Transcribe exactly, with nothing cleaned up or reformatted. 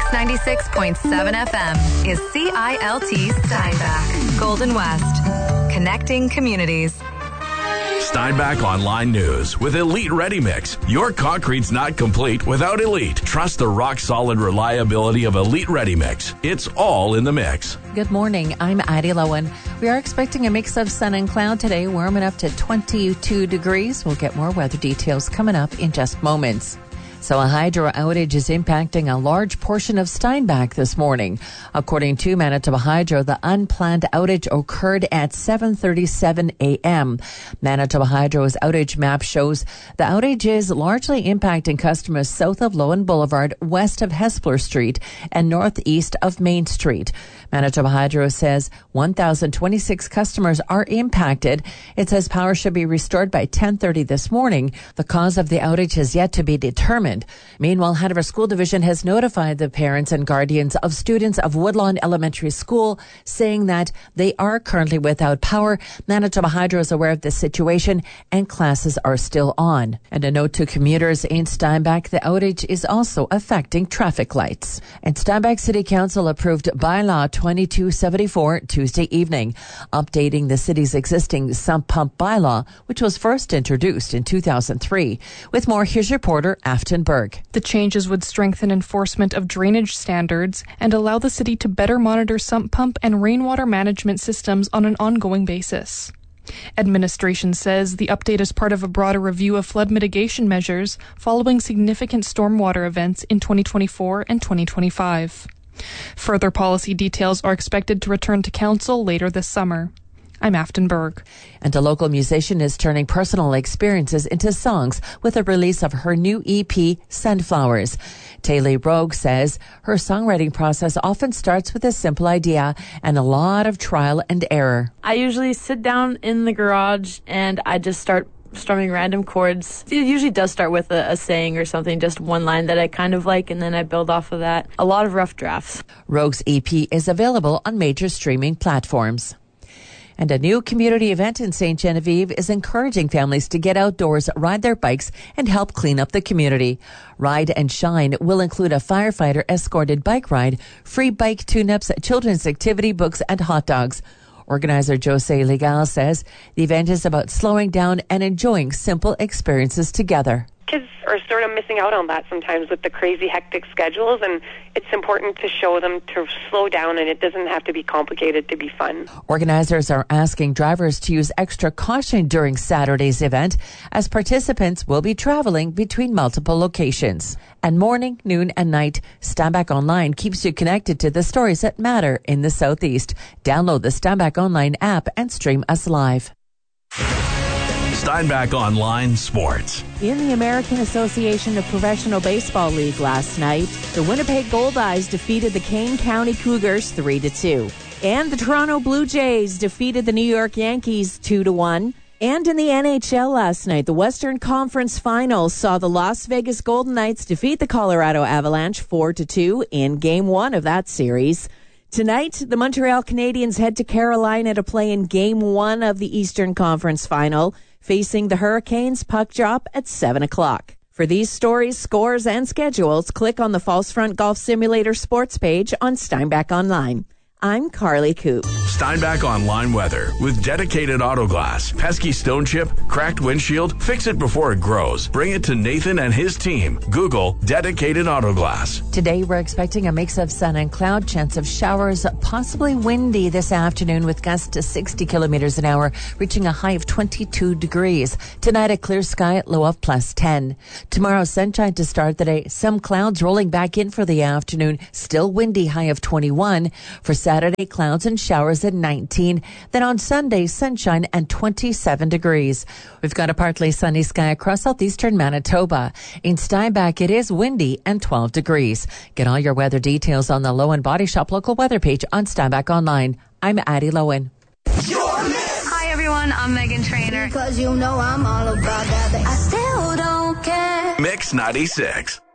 ninety-six point seven F M is C I L T Steinbach, Golden West, connecting communities. Steinbach Online News with Elite Ready Mix. Your concrete's not complete without Elite. Trust the rock-solid reliability of Elite Ready Mix. It's all in the mix. Good morning. I'm Addie Lowen. We are expecting a mix of sun and cloud today, warming up to twenty-two degrees. We'll get more weather details coming up in just moments. So a hydro outage is impacting a large portion of Steinbach this morning. According to Manitoba Hydro, the unplanned outage occurred at seven thirty-seven a.m. Manitoba Hydro's outage map shows the outage is largely impacting customers south of Lowen Boulevard, west of Hespeler Street, and northeast of Main Street. Manitoba Hydro says one thousand twenty-six customers are impacted. It says power should be restored by ten thirty this morning. The cause of the outage has yet to be determined. Meanwhile, Hanover School Division has notified the parents and guardians of students of Woodlawn Elementary School, saying that they are currently without power. Manitoba Hydro is aware of the situation and classes are still on. And a note to commuters in Steinbach, the outage is also affecting traffic lights. And Steinbach City Council approved bylaw twenty-two seventy-four Tuesday evening, updating the city's existing sump pump bylaw, which was first introduced in two thousand three. With more, here's reporter Afton Berg. The changes would strengthen enforcement of drainage standards and allow the city to better monitor sump pump and rainwater management systems on an ongoing basis. Administration says the update is part of a broader review of flood mitigation measures following significant stormwater events in twenty twenty-four and twenty twenty-five. Further policy details are expected to return to council later this summer. I'm Afton Berg. And a local musician is turning personal experiences into songs with the release of her new E P, Sunflowers. Taylor Rogue says her songwriting process often starts with a simple idea and a lot of trial and error. I usually sit down in the garage and I just start strumming random chords. It usually does start with a, a saying or something, just one line that I kind of like, and then I build off of that. A lot of rough drafts. Rogue's E P is available on major streaming platforms. And a new community event in Saint Genevieve is encouraging families to get outdoors, ride their bikes, and help clean up the community. Ride and Shine will include a firefighter-escorted bike ride, free bike tune-ups, children's activity books, and hot dogs. Organizer Jose Legal says the event is about slowing down and enjoying simple experiences together. Kids are sort of missing out on that sometimes with the crazy, hectic schedules, and it's important to show them to slow down, and it doesn't have to be complicated to be fun. Organizers are asking drivers to use extra caution during Saturday's event, as participants will be traveling between multiple locations. And morning, noon, and night, Steinbach Online keeps you connected to the stories that matter in the Southeast. Download the Steinbach Online app and stream us live. Steinbach Online Sports. In the American Association of Professional Baseball League last night, the Winnipeg Goldeyes defeated the Kane County Cougars three to two. And the Toronto Blue Jays defeated the New York Yankees two to one. And in the N H L last night, the Western Conference Finals saw the Las Vegas Golden Knights defeat the Colorado Avalanche four to two in Game one of that series. Tonight, the Montreal Canadiens head to Carolina to play in Game one of the Eastern Conference Final, facing the Hurricanes. Puck drop at seven o'clock. For these stories, scores, and schedules, click on the False Front Golf Simulator sports page on Steinbach Online. I'm Carly Coop. Steinbach Online weather with dedicated auto glass. Pesky stone chip, cracked windshield, fix it before it grows. Bring it to Nathan and his team. Google dedicated auto glass. Today we're expecting a mix of sun and cloud, chance of showers, possibly windy this afternoon with gusts to sixty kilometers an hour, reaching a high of twenty-two degrees. Tonight a clear sky, low of plus ten. Tomorrow sunshine to start the day, some clouds rolling back in for the afternoon, still windy, high of twenty-one. For Saturday, clouds and showers at nineteen. Then on Sunday, sunshine and twenty-seven degrees. We've got a partly sunny sky across southeastern Manitoba. In Steinbach, it is windy and twelve degrees. Get all your weather details on the Lowen Body Shop local weather page on Steinbach Online. I'm Addie Lowen. Hi, everyone. I'm Megan Trainor. Because you know I'm all about that. I still don't care. Mix ninety-six.